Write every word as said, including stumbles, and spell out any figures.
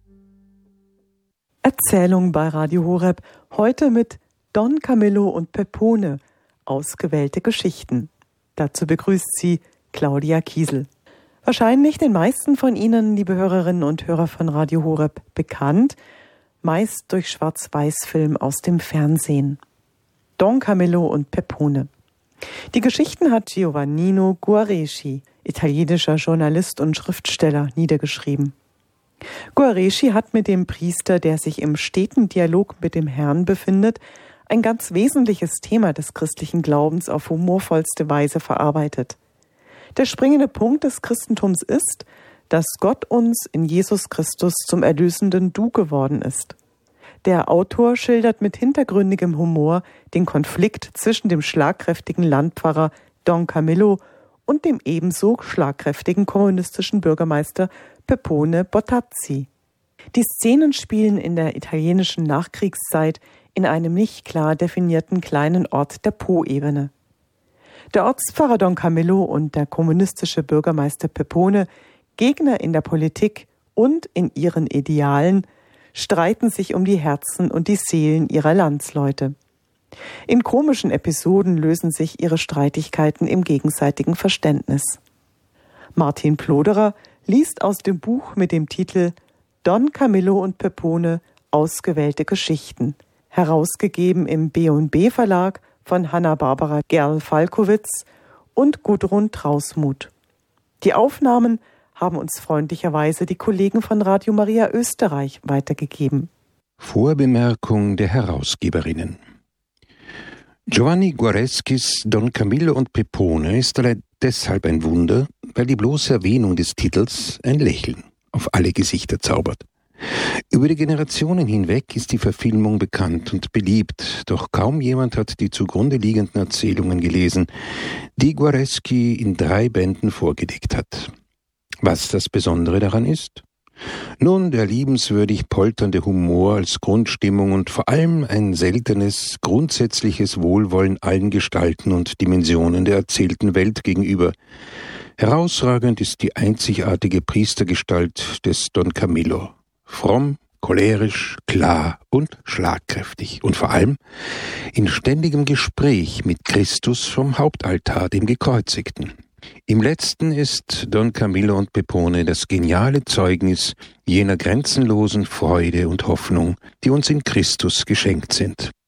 Erzählung bei Radio Horeb, heute mit Don Camillo und Pepone, ausgewählte Geschichten. Dazu begrüßt sie Claudia Kiesel. Wahrscheinlich den meisten von Ihnen, liebe Hörerinnen und Hörer von Radio Horeb, bekannt, meist durch Schwarz-Weiß-Film aus dem Fernsehen. Don Camillo und Pepone. Die Geschichten hat Giovannino Guareschi, italienischer Journalist und Schriftsteller, niedergeschrieben. Guareschi hat mit dem Priester, der sich im steten Dialog mit dem Herrn befindet, ein ganz wesentliches Thema des christlichen Glaubens auf humorvollste Weise verarbeitet. Der springende Punkt des Christentums ist, dass Gott uns in Jesus Christus zum erlösenden Du geworden ist. Der Autor schildert mit hintergründigem Humor den Konflikt zwischen dem schlagkräftigen Landpfarrer Don Camillo und dem ebenso schlagkräftigen kommunistischen Bürgermeister Pepone Bottazzi. Die Szenen spielen in der italienischen Nachkriegszeit in einem nicht klar definierten kleinen Ort der Po-Ebene. Der Ortspfarrer Don Camillo und der kommunistische Bürgermeister Pepone, Gegner in der Politik und in ihren Idealen, streiten sich um die Herzen und die Seelen ihrer Landsleute. In komischen Episoden lösen sich ihre Streitigkeiten im gegenseitigen Verständnis. Martin Ploderer liest aus dem Buch mit dem Titel Don Camillo und Pepone, ausgewählte Geschichten, herausgegeben im B und B Verlag von Hanna-Barbara Gerl-Falkowitz und Gudrun Trausmuth. Die Aufnahmen haben uns freundlicherweise die Kollegen von Radio Maria Österreich weitergegeben. Vorbemerkung der Herausgeberinnen. Giovanni Guareschis Don Camillo und Pepone ist allein deshalb ein Wunder, weil die bloße Erwähnung des Titels ein Lächeln auf alle Gesichter zaubert. Über die Generationen hinweg ist die Verfilmung bekannt und beliebt, doch kaum jemand hat die zugrunde liegenden Erzählungen gelesen, die Guareschi in drei Bänden vorgelegt hat. Was das Besondere daran ist? Nun, der liebenswürdig polternde Humor als Grundstimmung und vor allem ein seltenes, grundsätzliches Wohlwollen allen Gestalten und Dimensionen der erzählten Welt gegenüber. Herausragend ist die einzigartige Priestergestalt des Don Camillo. Fromm, cholerisch, klar und schlagkräftig und vor allem in ständigem Gespräch mit Christus vom Hauptaltar, dem Gekreuzigten. Im Letzten ist Don Camillo und Pepone das geniale Zeugnis jener grenzenlosen Freude und Hoffnung, die uns in Christus geschenkt sind.